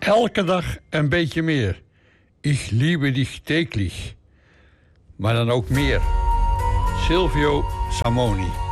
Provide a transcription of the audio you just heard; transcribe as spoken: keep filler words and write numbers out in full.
Elke dag een beetje meer. Ich liebe dich täglich. Maar dan ook meer. Silvio Samoni.